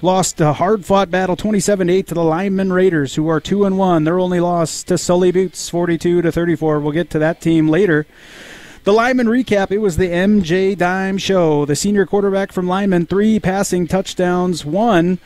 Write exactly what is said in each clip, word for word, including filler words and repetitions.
lost a hard-fought battle twenty-seven to eight to the Lyman Raiders, who are two and one. Their only loss to Sully Buttes, forty-two to thirty-four. We'll get to that team later. The Lyman recap, it was the M J Dime show. The senior quarterback from Lyman, three passing touchdowns, one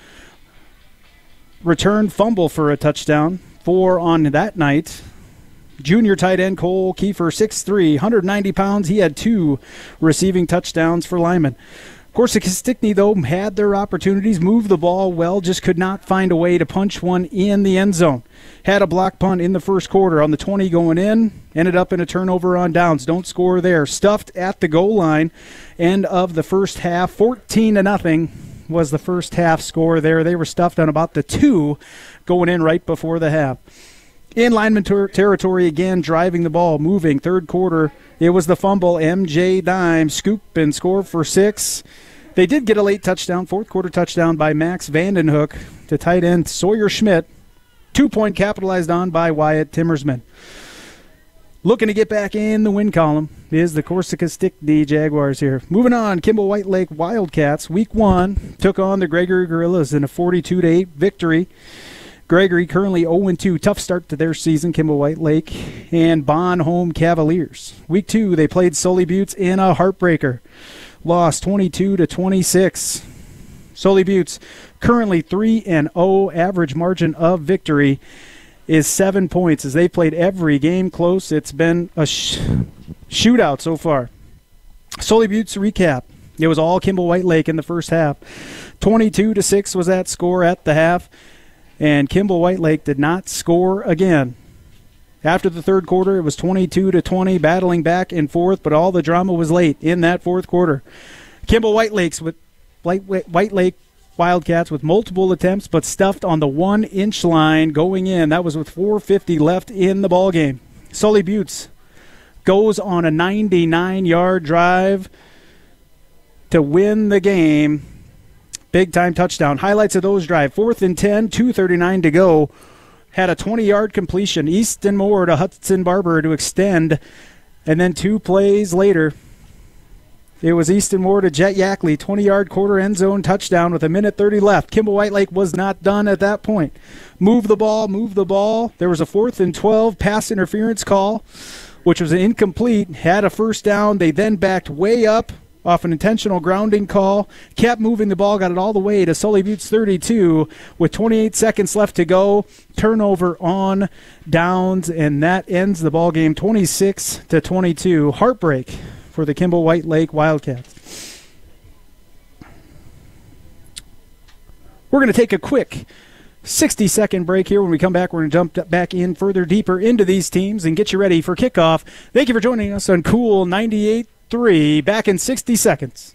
return fumble for a touchdown, four on that night. Junior tight end Cole Kiefer, six three, one hundred ninety pounds. He had two receiving touchdowns for Lyman. Corsica Stickney, though, had their opportunities, moved the ball well, just could not find a way to punch one in the end zone. Had a block punt in the first quarter on the twenty going in, ended up in a turnover on downs. Don't score there. Stuffed at the goal line. End of the first half, fourteen to nothing was the first half score there. They were stuffed on about the two going in right before the half. In lineman ter- territory again, driving the ball, moving. Third quarter, it was the fumble. M J Dime scoop and score for six. They did get a late touchdown, fourth quarter touchdown by Max Vandenhoek to tight end Sawyer Schmidt. Two-point capitalized on by Wyatt Timmersman. Looking to get back in the win column is the Corsica Stickney Jaguars here. Moving on, Kimball White Lake Wildcats, week one, took on the Gregory Gorillas in a forty-two to eight victory. Gregory currently oh and two. Tough start to their season, Kimball White Lake and Bon Home Cavaliers. Week two, they played Sully Buttes in a heartbreaker. Lost twenty-two to twenty-six. Sully Buttes currently three and oh. Average margin of victory is seven points as they played every game close. It's been a sh- shootout so far. Sully Buttes recap. It was all Kimball White Lake in the first half. twenty-two to six was that score at the half. And Kimball White Lake did not score again. After the third quarter, it was twenty-two to twenty, battling back and forth, but all the drama was late in that fourth quarter. Kimball White Lakes with White Lake Wildcats with multiple attempts, but stuffed on the one-inch line going in. That was with four fifty left in the ballgame. Sully Buttes goes on a ninety-nine-yard drive to win the game. Big-time touchdown. Highlights of those drive. Fourth and ten, two thirty-nine to go. Had a twenty-yard completion. Easton Moore to Hudson Barber to extend. And then two plays later, it was Easton Moore to Jet Yackley. twenty-yard quarter end zone touchdown with a minute thirty left. Kimball White Lake was not done at that point. Move the ball, move the ball. There was a fourth and twelve pass interference call, which was incomplete. Had a first down. They then backed way up off an intentional grounding call, kept moving the ball, got it all the way to Sully Buttes thirty-two with twenty-eight seconds left to go. Turnover on downs, and that ends the ball game twenty-six to twenty-two. Heartbreak for the Kimball White Lake Wildcats. We're going to take a quick sixty-second break here. When we come back, we're going to jump back in further deeper into these teams and get you ready for kickoff. Thank you for joining us on Cool ninety-eight point three. Back in sixty seconds.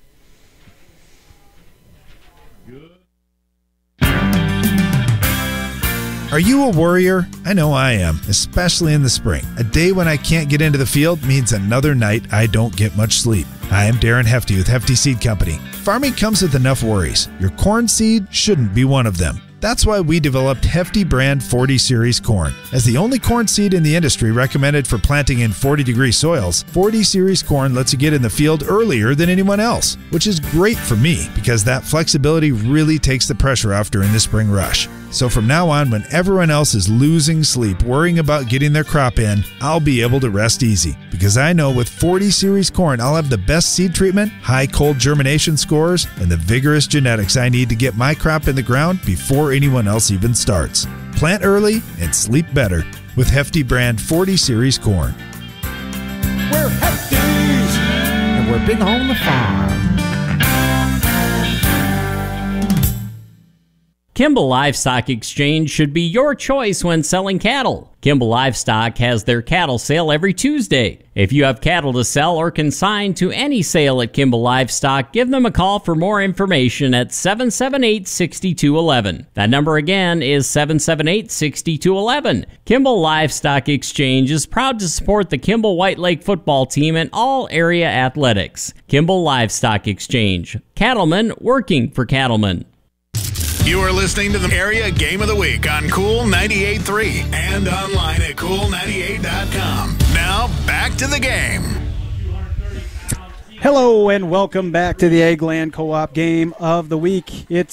Are you a worrier? I know I am, especially in the spring. A day when I can't get into the field means another night I don't get much sleep. Hi, I'm Darren Hefty with Hefty Seed Company. Farming comes with enough worries. Your corn seed shouldn't be one of them. That's why we developed Hefty brand forty series corn. As the only corn seed in the industry recommended for planting in forty degree soils, forty series corn lets you get in the field earlier than anyone else, which is great for me because that flexibility really takes the pressure off during the spring rush. So from now on, when everyone else is losing sleep worrying about getting their crop in, I'll be able to rest easy because I know with forty series corn, I'll have the best seed treatment, high cold germination scores, and the vigorous genetics I need to get my crop in the ground before anyone else even starts. Plant early and sleep better with Hefty brand forty series corn. We're Hefties, and we're big on the farm. Kimball Livestock Exchange should be your choice when selling cattle. Kimball Livestock has their cattle sale every Tuesday. If you have cattle to sell or consign to any sale at Kimball Livestock, give them a call for more information at seven seven eight, six two one one. That number again is seven seven eight, six two one one. Kimball Livestock Exchange is proud to support the Kimball White Lake football team and all area athletics. Kimball Livestock Exchange. Cattlemen working for cattlemen. You are listening to the Area Game of the Week on Cool ninety-eight point three and online at cool ninety-eight dot com. Now, back to the game. Hello and welcome back to the Eggland Co-op Game of the Week. It's